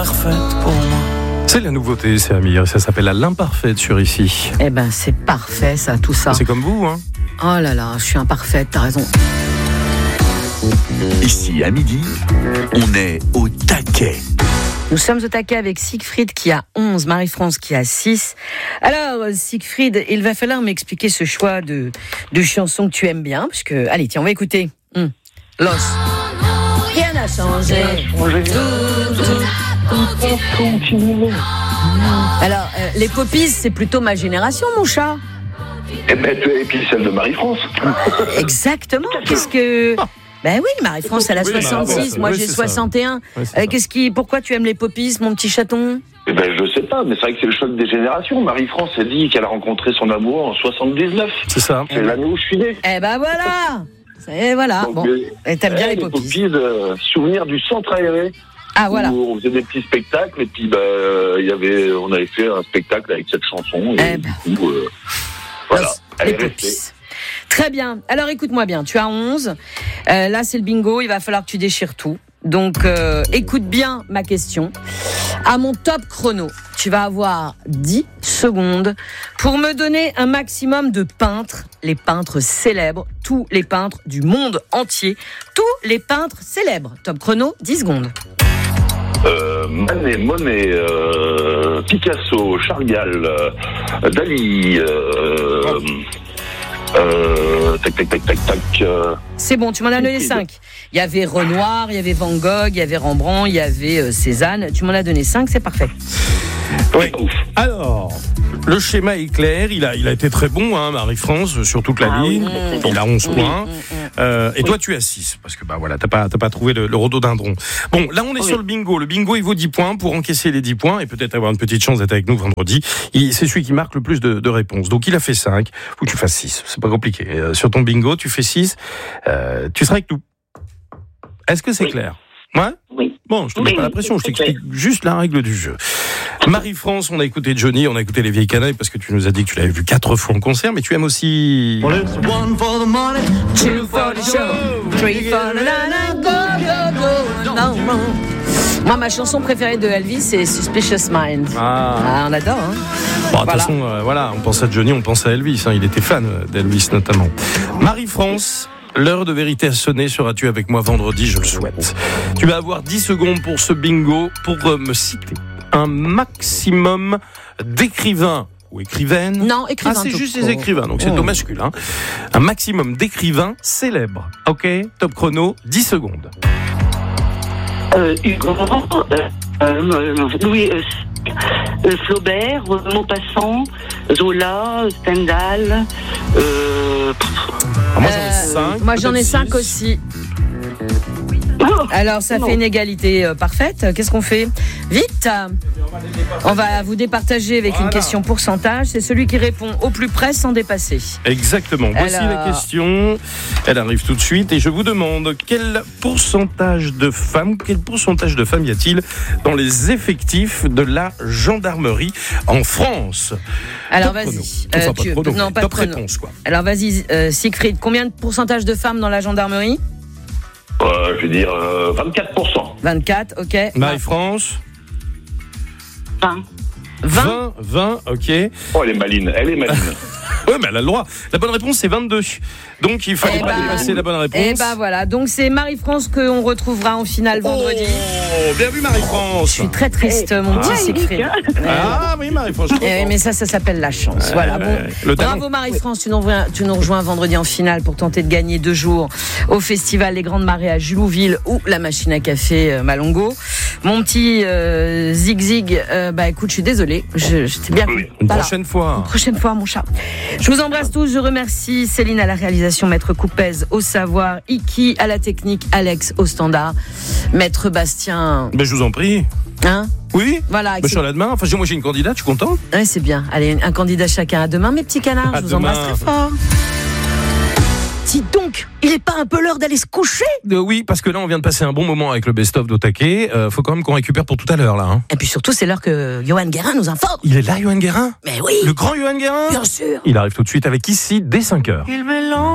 parfaite pour moi. C'est la nouveauté, c'est Amir, ça s'appelle la l'imparfaite sur ici. Eh ben, c'est parfait, ça, tout ça. C'est comme vous, hein. Oh là là, je suis imparfaite, t'as raison. Ici, à midi, on est au taquet. Nous sommes au taquet avec Siegfried qui a 11, Marie-France qui a 6. Alors, Siegfried, il va falloir m'expliquer ce choix de chansons que tu aimes bien, parce que, allez, tiens, on va écouter. Los. Rien n'a changé. Alors, les Poppies, c'est plutôt ma génération, mon chat. Et puis celle de Marie-France. Exactement. Qu'est-ce que... Ben oui, Marie-France, elle a 66, moi j'ai 61. Pourquoi tu aimes les Poppies, mon petit chaton ? Eh ben, je sais pas, mais c'est vrai que c'est le choc des générations. Marie-France a dit qu'elle a rencontré son amour en 79. C'est ça. C'est l'année où je suis né. Eh ben voilà. Et voilà. Donc, bon, et t'aimes bien les Poppies. Souvenir du centre aéré. Ah voilà. Où on faisait des petits spectacles et puis on avait fait un spectacle avec cette chanson. Et du coup, voilà. Les Poppies. Très bien. Alors écoute-moi bien, tu as 11. Là c'est le bingo, il va falloir que tu déchires tout. Donc écoute bien ma question. À mon top chrono, tu vas avoir 10 secondes pour me donner un maximum de peintres, les peintres célèbres, tous les peintres du monde entier, tous les peintres célèbres. Top chrono, 10 secondes. Manet, Monet, Picasso, Chagall, Dali, tac. C'est bon, tu m'en as donné 5. Il y avait Renoir, il y avait Van Gogh, il y avait Rembrandt, il y avait Cézanne. Tu m'en as donné 5, c'est parfait. Oui. Alors, le schéma est clair. Il a été très bon, hein, Marie-France, sur toute la ligne. Il a 11 points. Et toi, tu as 6. Parce que, voilà, t'as pas trouvé le rhododendron. Bon, là, on est sur le bingo. Le bingo, il vaut 10 points. Pour encaisser les 10 points et peut-être avoir une petite chance d'être avec nous vendredi, c'est celui qui marque le plus de réponses. Donc, il a fait 5. Faut que tu fasses 6. C'est pas compliqué. Sur ton bingo, tu fais 6. Tu seras avec nous. Est-ce que c'est clair? Ouais? Oui. Bon, je te mets pas la pression, je t'explique juste la règle du jeu. Marie-France, on a écouté Johnny, on a écouté Les Vieilles Canailles parce que tu nous as dit que tu l'avais vu 4 fois en concert, mais tu aimes aussi... 1 for the money, 2 for the show, 3 for the go. Moi, ma chanson préférée de Elvis, c'est Suspicious Mind. On adore, hein. Bon, de toute façon, on pense à Johnny, on pense à Elvis, hein. Il était fan d'Elvis notamment. Marie-France, l'heure de vérité a sonné. Seras-tu avec moi vendredi? Je le souhaite. Tu vas avoir 10 secondes pour ce bingo pour me citer un maximum d'écrivains ou écrivaines. Non, écrivains. C'est juste des écrivains, donc c'est au masculin. Un maximum d'écrivains célèbres. Ok, top chrono, 10 secondes. Hugo, Louis, Flaubert, Maupassant, Zola, Stendhal. Moi j'en ai 5. Moi j'en ai 5 aussi. Alors ça fait une égalité parfaite. Qu'est-ce qu'on fait? Vite. On va vous départager avec une question pourcentage. C'est celui qui répond au plus près sans dépasser. Exactement. Voici la question. Elle arrive tout de suite et je vous demande quel pourcentage de femmes y a-t-il dans les effectifs de la gendarmerie en France? Alors top vas-y. Chrono. Pas top de chrono. Réponse quoi. Alors vas-y, Siegfried, combien de pourcentage de femmes dans la gendarmerie? Je vais dire 24%. 24, ok. Marie-France? 20, ok. Oh, elle est maline. Oui, mais elle a le droit. La bonne réponse, c'est 22. Donc, il fallait pas dépasser la bonne réponse. Et voilà. Donc, c'est Marie-France qu'on retrouvera en finale vendredi. Oh, bien vu, Marie-France. Je suis très triste, mon petit Siegfried. Ah oui, Marie-France. Mais ça s'appelle la chance. Voilà. Bon. Bravo, Marie-France. Tu nous rejoins vendredi en finale pour tenter de gagner 2 jours au festival Les Grandes Marées à Julouville ou la machine à café Malongo. Mon petit Zig, écoute, je suis désolée. J'étais bien. Une prochaine fois. Une prochaine fois, mon chat. Je vous embrasse tous. Je remercie Céline à la réalisation, Maître Coupez au savoir, Iki à la technique, Alex au standard, Maître Bastien. Ben, je vous en prie. Hein? Oui. Voilà. Je suis là demain. Enfin, moi, j'ai une candidate. Je suis content. Ouais, c'est bien. Allez, un candidat chacun. À demain, mes petits canards. Je vous embrasse très fort. Dis donc, il est pas un peu l'heure d'aller se coucher? Oui, parce que là, on vient de passer un bon moment avec le best-of d'Otaké. Faut quand même qu'on récupère pour tout à l'heure, là. Hein. Et puis surtout, c'est l'heure que Johan Guérin nous informe. Il est là, Johan Guérin? Mais oui. Le grand Johan Guérin? Bien sûr. Il arrive tout de suite avec Ici, dès 5h.